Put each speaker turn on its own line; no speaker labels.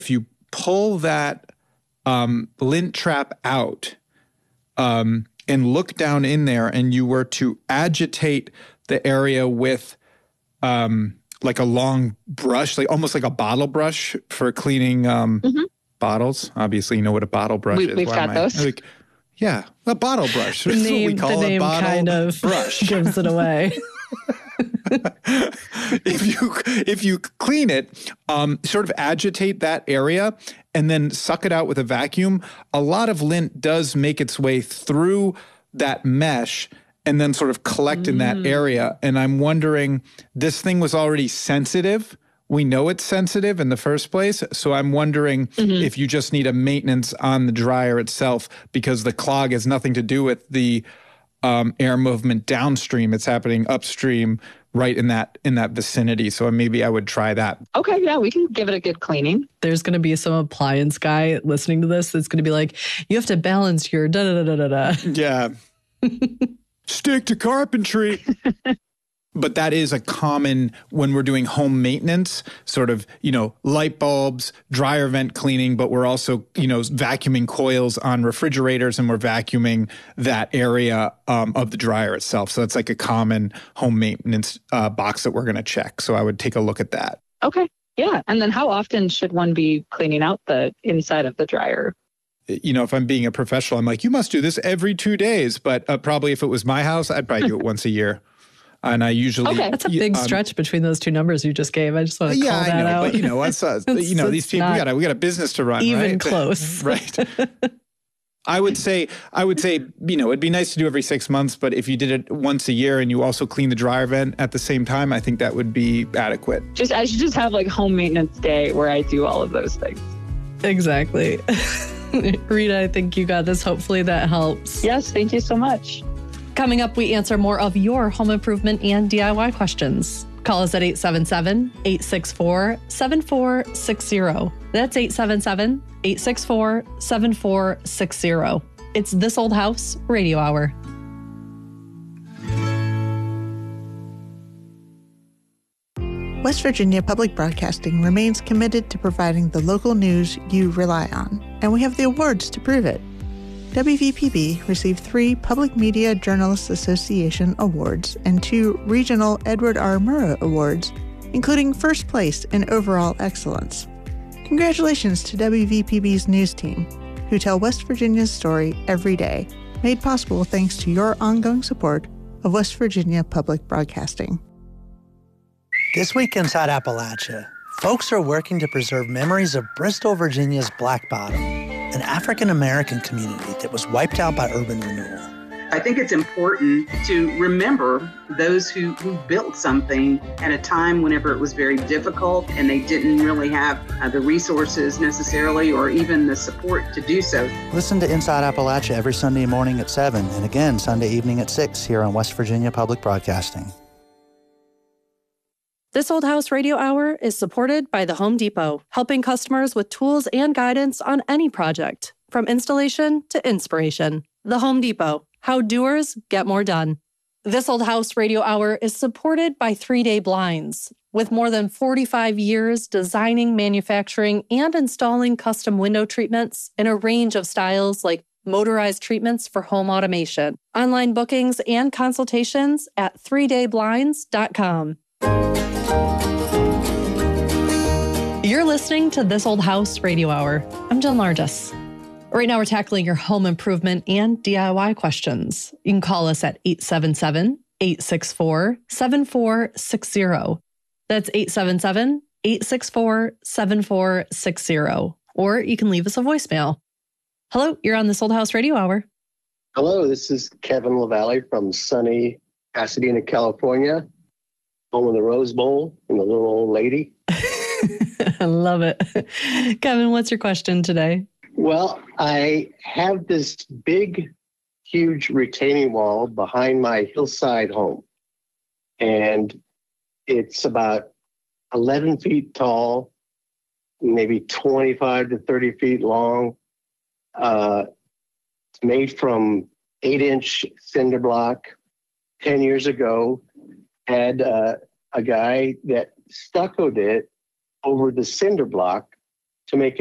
If you pull that lint trap out and look down in there, and you were to agitate the area with like a long brush, like almost like a bottle brush for cleaning bottles. Obviously, you know what a bottle brush is.
We've got those.
Like, yeah, a bottle brush.
The name,
That's what we call a bottle
kind of
brush.
Gives it away.
If you clean it, sort of agitate that area and then suck it out with a vacuum, a lot of lint does make its way through that mesh and then sort of collect in that area. And I'm wondering, this thing was already sensitive. We know it's sensitive in the first place. So I'm wondering if you just need a maintenance on the dryer itself, because the clog has nothing to do with the air movement downstream. It's happening upstream, right in that vicinity. So maybe I would try that.
Okay, yeah, we can give it a good cleaning.
There's going to be some appliance guy listening to this that's going to be like, you have to balance your da-da-da-da-da-da.
Yeah. Stick to carpentry. But that is a common, when we're doing home maintenance, sort of, light bulbs, dryer vent cleaning, but we're also, vacuuming coils on refrigerators, and we're vacuuming that area of the dryer itself. So that's like a common home maintenance box that we're going to check. So I would take a look at that.
Okay. Yeah. And then how often should one be cleaning out the inside of the dryer?
If I'm being a professional, I'm like, you must do this every 2 days. But probably if it was my house, I'd probably do it once a year. And I usually...
Okay. That's a big stretch between those two numbers you just gave. I just want to call that out.
But these people, we got a business to run,
even
right?
Close.
Right. I would say, it'd be nice to do every 6 months, but if you did it once a year and you also clean the dryer vent at the same time, I think that would be adequate.
I should just have like home maintenance day where I do all of those things.
Exactly. Rita, I think you got this. Hopefully that helps.
Yes, thank you so much.
Coming up, we answer more of your home improvement and DIY questions. Call us at 877-864-7460. That's 877-864-7460. It's This Old House Radio Hour.
West Virginia Public Broadcasting remains committed to providing the local news you rely on, and we have the awards to prove it. WVPB received 3 Public Media Journalists Association awards and 2 Regional Edward R. Murrah Awards, including first place in overall excellence. Congratulations to WVPB's news team, who tell West Virginia's story every day, made possible thanks to your ongoing support of West Virginia Public Broadcasting.
This week inside Appalachia, folks are working to preserve memories of Bristol, Virginia's Black Bottom, an African-American community that was wiped out by urban renewal.
I think it's important to remember those who built something at a time whenever it was very difficult and they didn't really have the resources necessarily or even the support to do so.
Listen to Inside Appalachia every Sunday morning at 7 and again Sunday evening at 6 here on West Virginia Public Broadcasting.
This Old House Radio Hour is supported by the Home Depot, helping customers with tools and guidance on any project, from installation to inspiration. The Home Depot, how doers get more done. This Old House Radio Hour is supported by 3 Day Blinds. With more than 45 years designing, manufacturing, and installing custom window treatments in a range of styles like motorized treatments for home automation. Online bookings and consultations at 3dayblinds.com. You're listening to This Old House Radio Hour. I'm Jen Largis. Right now we're tackling your home improvement and DIY questions. You can call us at 877-864-7460. That's 877-864-7460. Or you can leave us a voicemail. Hello, you're on This Old House Radio Hour.
Hello, this is Kevin LaValle from sunny Pasadena, California. Home of the Rose Bowl and the little old lady.
I love it. Kevin, what's your question today?
Well, I have this big, huge retaining wall behind my hillside home. And it's about 11 feet tall, maybe 25 to 30 feet long. It's made from 8-inch cinder block. 10 years ago, had a guy that stuccoed it over the cinder block to make